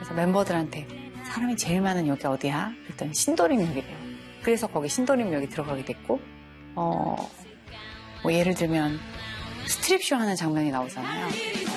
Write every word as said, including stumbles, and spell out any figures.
그래서 멤버들한테 사람이 제일 많은 역이 어디야? 그랬더니 신도림역이래요. 그래서 거기 신도림역에 들어가게 됐고 어, 뭐 예를 들면 스트립쇼 하는 장면이 나오잖아요.